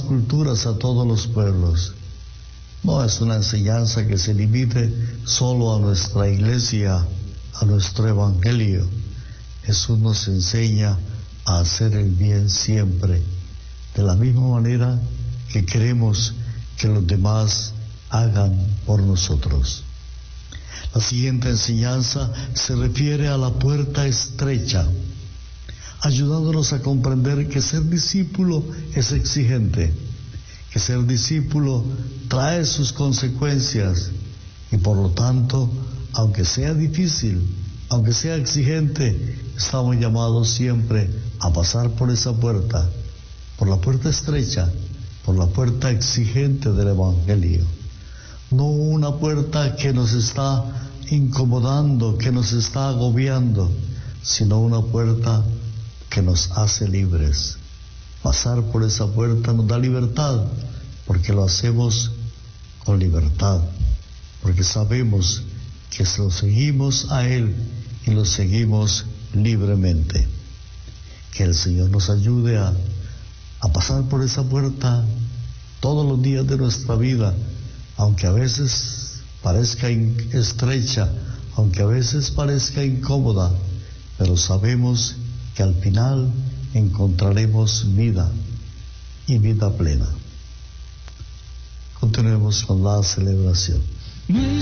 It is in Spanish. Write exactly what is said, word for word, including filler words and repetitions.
culturas, a todos los pueblos. No es una enseñanza que se limite solo a nuestra iglesia, a nuestro evangelio. Jesús nos enseña a hacer el bien siempre, de la misma manera que queremos que los demás hagan por nosotros. La siguiente enseñanza se refiere a la puerta estrecha, ayudándonos a comprender que ser discípulo es exigente, que ser discípulo trae sus consecuencias y por lo tanto, aunque sea difícil, aunque sea exigente, estamos llamados siempre a pasar por esa puerta, por la puerta estrecha, por la puerta exigente del Evangelio. No una puerta que nos está incomodando, que nos está agobiando, sino una puerta que nos hace libres. Pasar por esa puerta nos da libertad, porque lo hacemos con libertad, porque sabemos que lo seguimos a Él y lo seguimos libremente. Que el Señor nos ayude a, a pasar por esa puerta todos los días de nuestra vida, aunque a veces parezca estrecha, aunque a veces parezca incómoda, pero sabemos que al final encontraremos vida y vida plena. Continuemos con la celebración.